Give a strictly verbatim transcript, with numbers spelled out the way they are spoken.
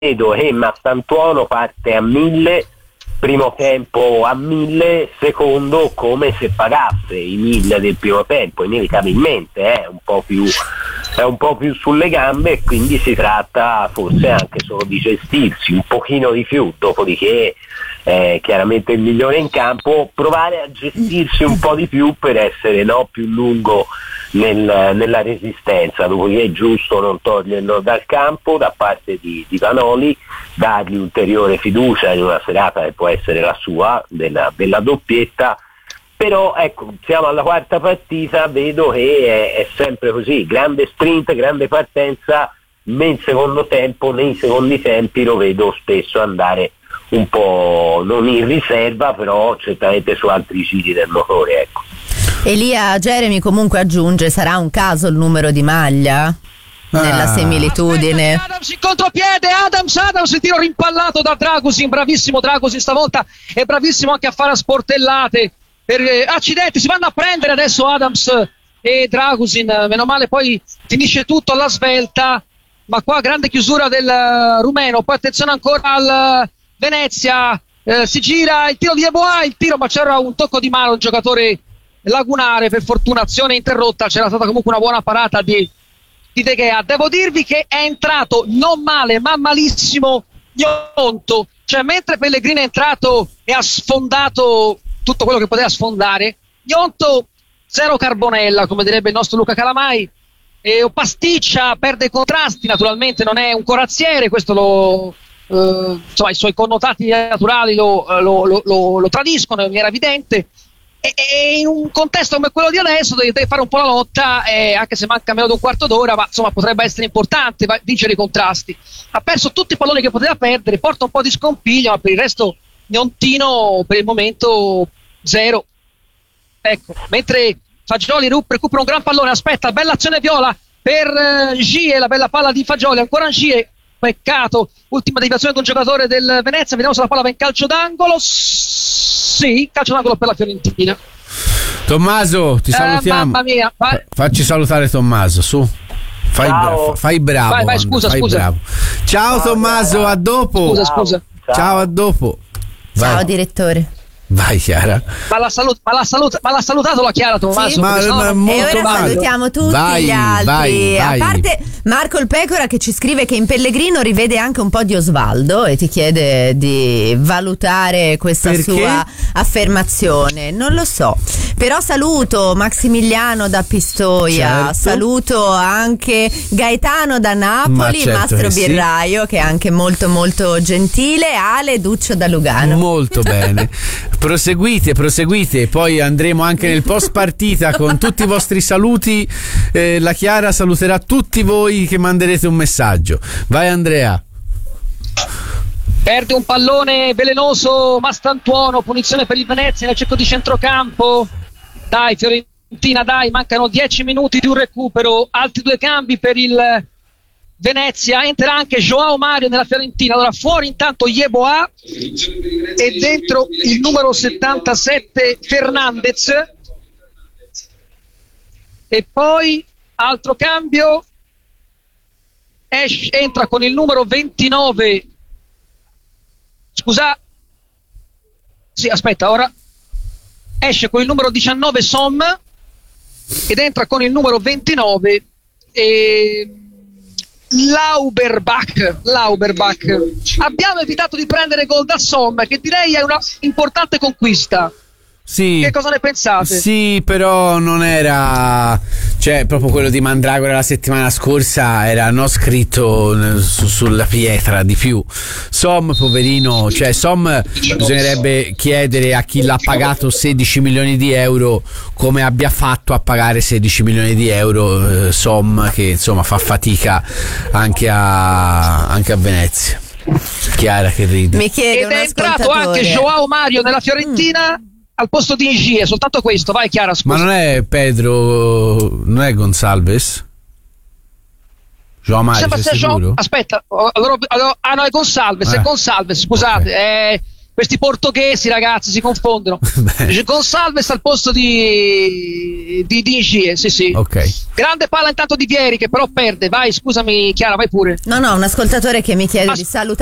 vedo che Mastantuono parte a mille, primo tempo a mille, secondo come se pagasse i mille del primo tempo, inevitabilmente è eh, un po' più è un po' più sulle gambe, e quindi si tratta forse anche solo di gestirsi un pochino di più, dopodiché eh, chiaramente il migliore in campo, provare a gestirsi un po' di più per essere no, più lungo nel, nella resistenza, dopodiché è giusto non toglierlo dal campo da parte di, di Vanoli, dargli ulteriore fiducia in una serata che può essere la sua, della, della doppietta. Però ecco, siamo alla quarta partita, vedo che è, è sempre così, grande sprint, grande partenza, nel secondo tempo, nei secondi tempi lo vedo spesso andare un po' non in riserva, però certamente su altri giri del motore, ecco. Elia Jeremy comunque aggiunge: sarà un caso il numero di maglia? Ah. Nella similitudine. Aspetta, Adams in contropiede, Adams, Adams, il tiro rimpallato da Dragusin, bravissimo Dragusin stavolta, è bravissimo anche a fare a sportellate. Per, eh, accidenti, si vanno a prendere adesso Adams e Dragusin, meno male poi finisce tutto alla svelta, ma qua grande chiusura del uh, rumeno, poi attenzione ancora al uh, Venezia, eh, si gira il tiro di Yeboah, il tiro, ma c'era un tocco di mano, un giocatore lagunare, per fortuna azione interrotta, c'era stata comunque una buona parata di, di De Gea. Devo dirvi che è entrato non male ma malissimo Gnonto, cioè mentre Pellegrini è entrato e ha sfondato tutto quello che poteva sfondare, Gnonto zero carbonella, come direbbe il nostro Luca Calamai, e pasticcia, perde i contrasti, naturalmente non è un corazziere, questo lo eh, insomma i suoi connotati naturali lo, lo, lo, lo, lo tradiscono, era evidente, e, e in un contesto come quello di adesso deve, deve fare un po' la lotta, eh, anche se manca meno di un quarto d'ora, ma insomma potrebbe essere importante vincere i contrasti. Ha perso tutti i palloni che poteva perdere, porta un po' di scompiglio, ma per il resto Gnontino per il momento zero. Ecco, mentre Fagioli recupera un gran pallone, aspetta, bella azione viola per uh, Gie, la bella palla di Fagioli, ancora Gie, peccato, ultima deviazione di un giocatore del Venezia, vediamo se la palla va in calcio d'angolo. Sì, calcio d'angolo per la Fiorentina. Tommaso, ti salutiamo. Eh, mamma mia, vai. Facci salutare Tommaso, su. Fai, bra- fai bravo. Vai, vai, scusa, fai scusa. Bravo. Ciao, ciao Tommaso, ciao. A dopo. Scusa, scusa. Ciao, ciao a dopo. Ciao vai. Direttore. Vai Chiara. Ma l'ha, salut- ma l'ha, salut- ma l'ha salutato la Chiara Tommaso? Sì, ma, no, ma molto e ora male. salutiamo tutti vai, gli altri. Vai, vai. A parte Marco il Pecora che ci scrive che in Pellegrino rivede anche un po' di Osvaldo e ti chiede di valutare questa Perché? sua affermazione. Non lo so. Però saluto Massimiliano da Pistoia, certo. Saluto anche Gaetano da Napoli, certo Mastro che Birraio, sì. che è anche molto molto gentile, Ale Duccio da Lugano. Molto bene. Proseguite, proseguite, poi andremo anche nel post partita con tutti i vostri saluti. Eh, la Chiara saluterà tutti voi che manderete un messaggio. Vai Andrea. Perde un pallone velenoso Mastantuono, punizione per il Venezia nel cerco di centrocampo. Dai Fiorentina, dai, mancano dieci minuti di un recupero, altri due cambi per il Venezia, entra anche Joao Mario nella Fiorentina. Allora fuori intanto Yeboah e dentro il numero settantasette Fernandez, e poi altro cambio, Esch entra con il numero ventinove, scusa sì aspetta ora esce con il numero diciannove Som ed entra con il numero ventinove e Lauberbach, Lauberbach. Abbiamo evitato di prendere gol da Som, che direi è una importante conquista. Sì, che cosa ne pensate? Sì, però non era, cioè proprio quello di Mandragora la settimana scorsa era non scritto su, sulla pietra di più. Som, poverino, cioè Som bisognerebbe chiedere a chi l'ha pagato sedici milioni di euro come abbia fatto a pagare sedici milioni di euro eh, Som, che insomma fa fatica anche a, anche a Venezia. Chiara che ride. Mi chiede ed è entrato anche Joao Mario nella Fiorentina mm. al posto di Ingie, soltanto questo. Vai Chiara, scusa. Ma non è Pedro, non è Gonçalves? Joao Mario, sei sicuro? Aspetta, allora, allora, ah no, è Gonçalves, eh. è Gonçalves, scusate, okay. eh, questi portoghesi, ragazzi, si confondono. Dice, Gonçalves al posto di di Dingie, sì sì. Ok. Grande palla intanto di Vieri che però perde. Vai, scusami Chiara, vai pure. No, no, un ascoltatore che mi chiede As- di salutare